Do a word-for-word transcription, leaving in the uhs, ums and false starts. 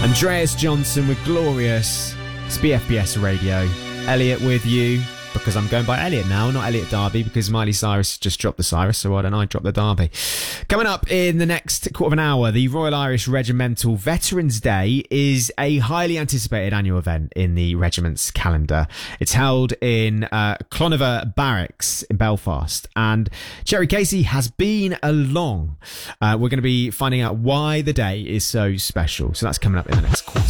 Andreas Johnson with Glorious. It's B F B S Radio. Elliot with you, because I'm going by Elliot now, not Elliot Derby, because Miley Cyrus just dropped the Cyrus, so why don't I drop the Derby? Coming up in the next quarter of an hour, the Royal Irish Regimental Veterans Day is a highly anticipated annual event in the regiment's calendar. It's held in uh, Cloniver Barracks in Belfast, and Jerry Casey has been along. Uh, we're going to be finding out why the day is so special, so that's coming up in the next quarter.